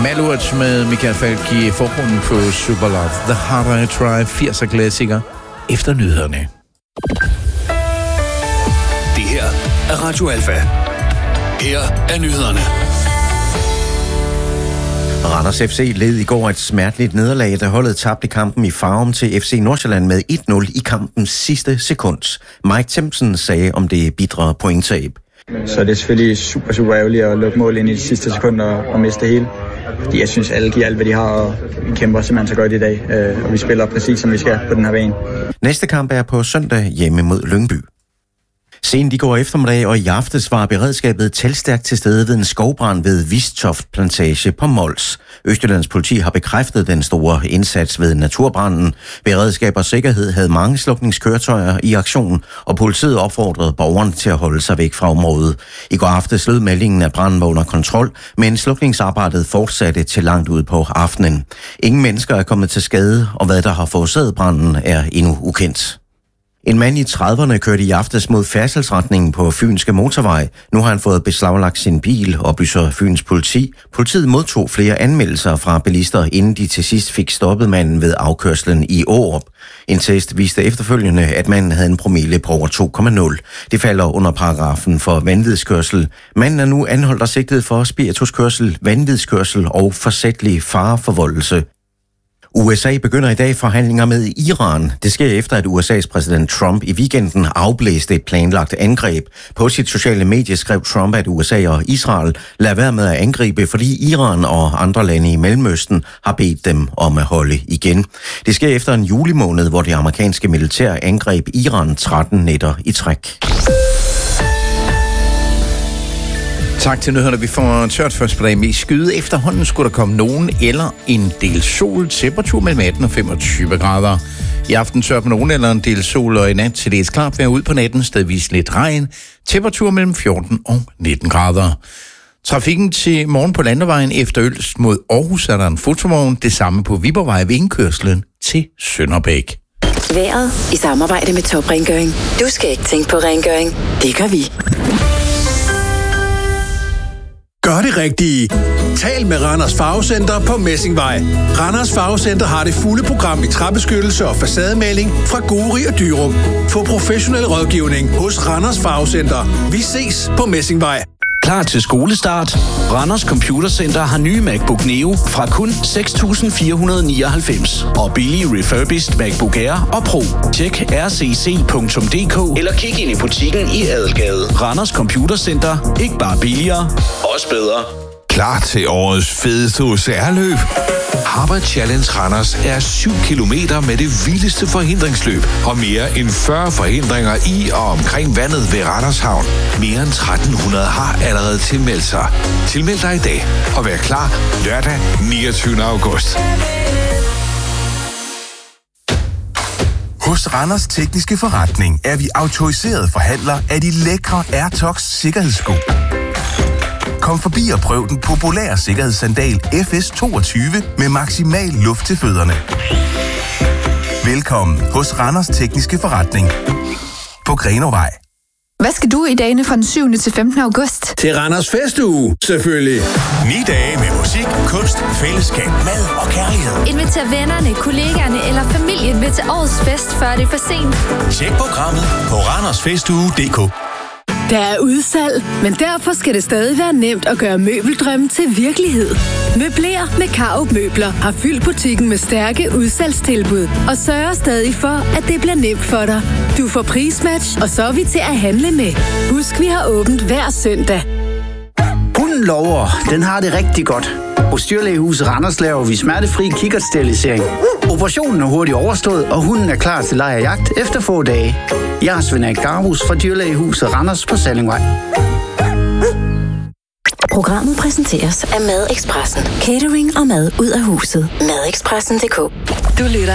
Malurt med Michael Falk i forgrunden på Superlove. The Harder I Try, 80'er klassiker efter nyhederne. Det her er Radio Alfa. Her er nyhederne. Randers FC led i går et smerteligt nederlag, da holdet tabte kampen i Farum til FC Nordsjælland med 1-0 i kampens sidste sekund. Mike Tempson sagde om det bitre pointtab. Så det er selvfølgelig super ærgerligt at lukke mål ind i de sidste sekunder og miste det hele. Fordi jeg synes, alle giver alt, hvad de har, og vi kæmper simpelthen så godt i dag. Og vi spiller præcis, som vi skal på den her bane. Næste kamp er på søndag hjemme mod Lyngby. Sent i går eftermiddag og i aftes var beredskabet tilstærkt til stede ved en skovbrand ved Vistoft Plantage på Mols. Østjyllands politi har bekræftet den store indsats ved naturbranden. Beredskab og sikkerhed havde mange slukningskøretøjer i aktion, og politiet opfordrede borgerne til at holde sig væk fra området. I går aftes lød meldingen, at branden var under kontrol, men slukningsarbejdet fortsatte til langt ud på aftenen. Ingen mennesker er kommet til skade, og hvad der har forårsaget branden er endnu ukendt. En mand i 30'erne kørte i aftes mod færdselsretningen på Fynske Motorvej. Nu har han fået beslaglagt sin bil, oplyser Fyns politi. Politiet modtog flere anmeldelser fra bilister, inden de til sidst fik stoppet manden ved afkørslen i Aarup. En test viste efterfølgende, at manden havde en promille på over 2,0. Det falder under paragrafen for vanvidskørsel. Manden er nu anholdt og sigtet for spirituskørsel, vanvidskørsel og forsætlig fareforvoldelse. USA begynder i dag forhandlinger med Iran. Det sker efter, at USA's præsident Trump i weekenden afblæste et planlagt angreb. På sit sociale medie skrev Trump, at USA og Israel lader være med at angribe, fordi Iran og andre lande i Mellemøsten har bedt dem om at holde igen. Det sker efter en julemåned, hvor det amerikanske militær angreb Iran 13 nætter i træk. Tak til nyhederne. Vi får tørt først på dag med skyde. Efterhånden skulle der komme nogen eller en del sol. Temperatur mellem 18 og 25 grader. I aften tørt med nogen eller en del sol, og i nat til det klart vejr ud på natten. Stedvis lidt regn. Temperatur mellem 14 og 19 grader. Trafikken til morgen på landevejen efter Ølst mod Aarhus er der en fotovogn. Det samme på Viborgvej ved indkørslen til Sønderbæk. Vejret i samarbejde med Top Rengøring. Du skal ikke tænke på rengøring. Det gør vi. Gør det rigtige. Tal med Randers Farvecenter på Messingvej. Randers Farvecenter har det fulde program i træbeskyttelse og facademaling fra Gori og Dyrup. Få professionel rådgivning hos Randers Farvecenter. Vi ses på Messingvej. Klar til skolestart? Randers Computercenter har nye MacBook Neo fra kun 6.499 og billige refurbished MacBook Air og Pro. Tjek rcc.dk eller kig ind i butikken i Adelgade. Randers Computercenter. Ikke bare billigere, også bedre. Klar til årets fedeste OCR-løb? Harbour Challenge Randers er 7 kilometer med det vildeste forhindringsløb og mere end 40 forhindringer i og omkring vandet ved Randers Havn. Mere end 1300 har allerede tilmeldt sig. Tilmeld dig i dag og vær klar lørdag 29. august. Hos Randers Tekniske Forretning er vi autoriseret forhandler af de lækre Airtox sikkerhedssko. Kom forbi og prøv den populære sikkerhedssandal FS22 med maksimal luft til fødderne. Velkommen hos Randers Tekniske Forretning på Grenovej. Hvad skal du i dagene fra den 7. til 15. august? Til Randers Festuge, selvfølgelig. 9 dage med musik, kunst, fællesskab, mad og kærlighed. Inviter vennerne, kollegaerne eller familien med til årets fest, før det er for sent. Tjek programmet på randersfestuge.dk. Der er udsalg, men derfor skal det stadig være nemt at gøre møbeldrømme til virkelighed. Møbler med Karup Møbler har fyldt butikken med stærke udsalgstilbud og sørger stadig for, at det bliver nemt for dig. Du får prismatch, og så er vi til at handle med. Husk, vi har åbent hver søndag. Hunden lover, den har det rigtig godt. Hos Dyrlægehuset Randers laver vi smertefri kikkertsterilisering. Operationen er hurtigt overstået, og hunden er klar til leg og jagt efter få dage. Jeg er Svend Erik Garbus fra Dyrlægehuset Randers på Sallingvej. Programmet præsenteres af Madexpressen. Catering og mad ud af huset. Madexpressen.dk. Du lytter